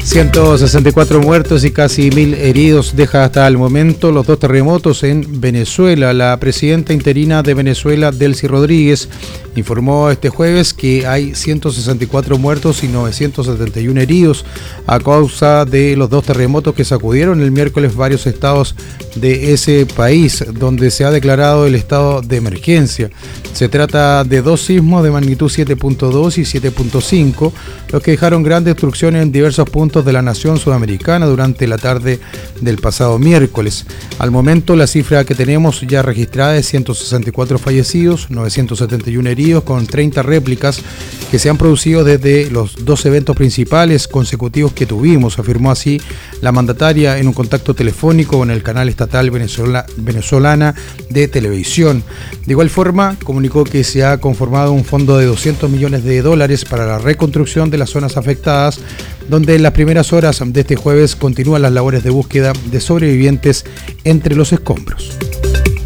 164 muertos y casi 1000 heridos deja hasta el momento los dos terremotos en Venezuela. La presidenta interina de Venezuela, Delcy Rodríguez, informó este jueves que hay 164 muertos y 971 heridos a causa de los dos terremotos que sacudieron el miércoles varios estados de ese país, donde se ha declarado el estado de emergencia. Se trata de dos sismos de magnitud 7.2 y 7.5, los que dejaron gran destrucción en diversos puntos de la nación sudamericana durante la tarde del pasado miércoles. Al momento, la cifra que tenemos ya registrada es 164 fallecidos, 971 heridos, con 30 réplicas que se han producido desde los dos eventos principales consecutivos que tuvimos, afirmó así la mandataria en un contacto telefónico con el canal estatal venezolana de televisión. De igual forma, comunicó que se ha conformado un fondo de $200 millones para la reconstrucción de las zonas afectadas, donde en las primeras horas de este jueves continúan las labores de búsqueda de sobrevivientes entre los escombros.